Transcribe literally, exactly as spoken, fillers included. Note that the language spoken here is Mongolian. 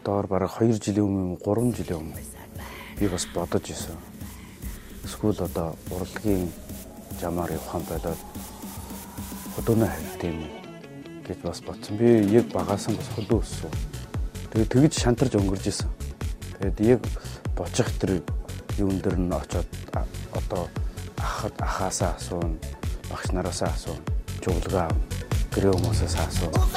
одоор бараг хоёр жилийн өмнө гурван жилийн өмнө би бас бодож исэн. Эсвэл одоо урлагийн жамаар явах юм болоод хөдөөнө хайртай юм гэж бас бодсон. Би яг багасаа бас хөдөө өссөн. Тэгээд тэгж шантарч өнгөрж исэн. Тэгээд яг бочих тэр юун дээр нь очоод одоо ахад ахаасаа асуун, багш нараасаа асуун, жуулгаа гэрээ хүмүүсээс асуун.